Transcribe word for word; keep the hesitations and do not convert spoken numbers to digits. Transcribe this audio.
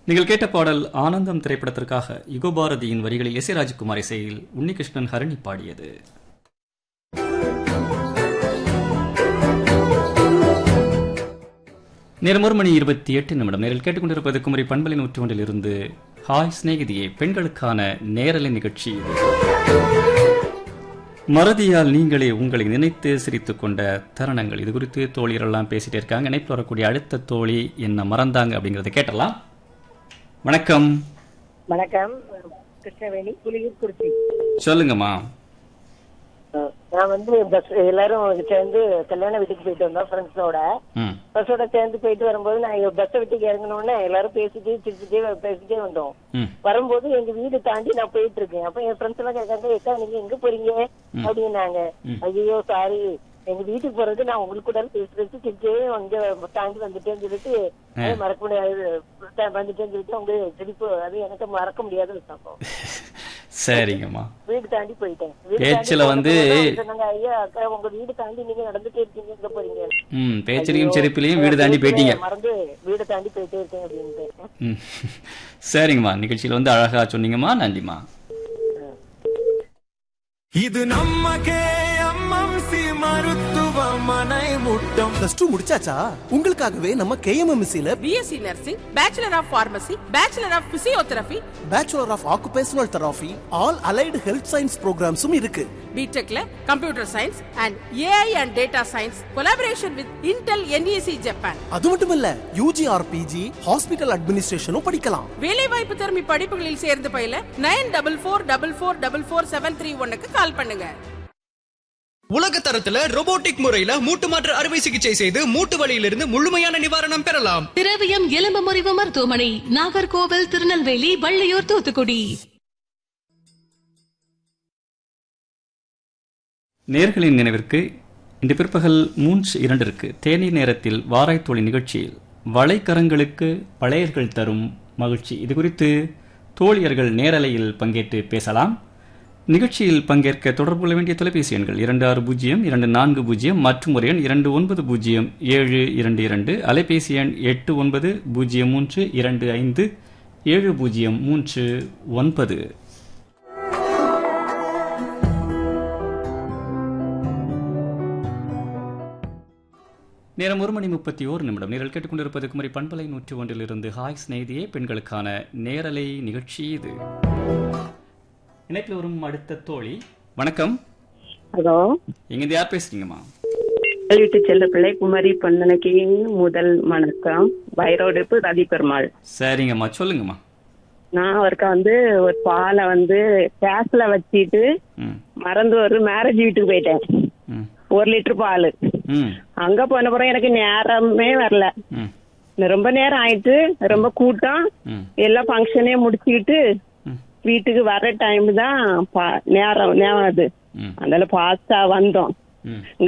நீங்கள் கேட்ட பாடல் ஆனந்தம் திரைப்படத்திற்காக யுகபாரதியின் வரிகளில் எஸ் ஏ ராஜ்குமார் இசையில் உன்னிகிருஷ்ணன் ஹரணி பாடியது. நேரம் ஒரு மணி இருபத்தி எட்டு நிமிடம். நேரில் கேட்டுக்கொண்டிருப்பது குமரி பண்பலை நூற்றி ஒன்றில் இருந்து ஹாய் சிநேகிதியே, பெண்களுக்கான நேரலை நிகழ்ச்சி. மறதியால் நீங்களே உங்களை நினைத்து சிரித்துக் கொண்ட தருணங்கள், இது குறித்து தோழியரெல்லாம் பேசிட்டே இருக்காங்க. இணைப்பில் வரக்கூடிய அடுத்த தோழி என்ன மறந்தாங்க அப்படிங்கறத கேட்டலாம். வணக்கம். வணக்கம், கிருஷ்ணவேணி, புலியூர்குறிச்சி. சொல்லுங்கம்மா. நான் வந்து பஸ் எல்லாரும் சேர்ந்து கல்யாண வீட்டுக்கு போயிட்டு வந்தோம் ஃப்ரெண்ட்ஸோட. பஸ்ஸோட சேர்ந்து போயிட்டு வரும்போது நான் பஸ் விட்டுக்கு இறங்கணும்னு எல்லாரும் பேசிட்டே சிரிச்சுட்டே பேசிட்டே வந்தோம். வரும்போது எங்க வீடு தாண்டி நான் போயிட்டு இருக்கேன். அப்ப என் ஃப்ரெண்ட்ஸ் எல்லாம் கேட்காங்க, ஏக்கா நீங்க எங்க போறீங்க அப்படின்னாங்க. ஐயோ சாரி, எங்க வீட்டுக்கு போறது நான் உங்களுக்கு கூட பேசுறது சிரிச்சே அங்க தாண்டி வந்துட்டேன்னு சொல்லிட்டு மறக்க முடியாது வந்துட்டேன்னு சொல்லிட்டு அவங்க சிரிப்பு, அது எனக்கு மறக்க முடியாத விஷயம். சரிங்கம்மா. வீடு தாண்டி போயிட்டேன். பேச்சுல வந்து ஐயா அக்கா உங்க வீடு தாண்டி நீங்க நடந்துட்டே இருக்கீங்க, எங்க போறீங்க? ம் பேச்சிலையும் சிரிப்பிலையும் வீடு தாண்டி போயிட்டீங்க. மறந்து வீடு தாண்டி போயிட்டே இருக்கேன் அப்படின்ட்டு. சரிங்கம்மா, நிகழ்ச்சியில வந்து அழகா சொன்னீங்கம்மா, நன்றிம்மா. இது நம்ம கேஎம்எம்சி மருத்துவமனை முட்டம். Plus two முடிச்சாச்சா? உங்களுக்காகவே நம்ம கேஎம்எம்சில BSc nursing, bachelor of pharmacy, bachelor of physiotherapy, bachelor of occupational therapy, all allied health science ப்ரோக்ராம்ஸும் இருக்கு. பிடெக்ல computer science and AI and data science collaboration with Intel NEC Japan. அது மட்டும் இல்ல, UG R PG hospital அட்மினிஸ்ட்ரேஷனும் படிக்கலாம். வேலை வாய்ப்பு திறமை படிப்புகளில் சேர்ந்து பயில nine double four double four double four seven three ஒன்னுக்கு கால் பண்ணுங்க. உலக தரத்துல ரோபோட்டிக் முறையில மூட்டு மாற்று அறுவை சிகிச்சை செய்து மூட்டு வலியிலிருந்து முழுமையான நிவாரணம் பெறலாம். திரவியம் எலும்பு முறிவு மருத்துவமனை, நாகர்கோவில், திருநெல்வேலி, வள்ளியூர், தூத்துக்குடி. நேர்களின் நினைவிற்கு இன்று பிற்பகல் மூன்று இரண்டிற்கு தேநீர் நேரத்தில் வாராய் தோழி நிகழ்ச்சியில் வளைக்கரங்களுக்கு பழையர்கள் தரும் மகிழ்ச்சி, இது குறித்து தோழியர்கள் நேரலையில் பங்கேற்று பேசலாம். நிகழ்ச்சியில் பங்கேற்க தொடர்பு கொள்ள வேண்டிய தொலைபேசி எண்கள் இரண்டு ஆறு பூஜ்ஜியம் இரண்டு நான்கு பூஜ்ஜியம் மற்றும் ஒரு எண் இரண்டு ஒன்பது பூஜ்ஜியம் ஏழு இரண்டு இரண்டு, அலைபேசி எண் எட்டு ஒன்பது பூஜ்ஜியம் மூன்று இரண்டு ஐந்து ஏழு பூஜ்ஜியம் மூன்று ஒன்பது. நேரம் ஒரு மணி முப்பத்தி ஓரு நிமிடம். நீங்கள் கேட்டுக்கொண்டிருப்பது குமரி பண்பலை நூற்றி ஒன்றில் இருந்து ஹாய் சிநேகிதியே, பெண்களுக்கான நேரலை நிகழ்ச்சி. இது இணைப்பில் வரும் அடுத்த தோழி. வணக்கம். ஹலோ, எங்க யார் பேசுறீங்கம்மா? வீட்டு செல்ல பிள்ளை குமரி பண்ணனைக்கு முதல் வணக்கம். வைரோடுப்பு ரதி பெருமாள். சரிங்கம்மா, சொல்லுங்கம்மா. நான் ஒருக்கா வந்து ஒரு பாலை வந்து கேஸ்ல வச்சிட்டு மறந்து ஒரு மேரேஜ் வீட்டுக்கு போயிட்டேன். ஒரு லிட்டர் பால் அங்க போன பிறகு எனக்கு நேரமே வரல. ரொம்ப நேரம் ஆயிட்டு, ரொம்ப கூட்டம், எல்லா பங்கனையும் முடிச்சுக்கிட்டு வீட்டுக்கு வர டைம் தான் நேரம் நேரம் அது. அதனால பாஸ்டா வந்தோம்.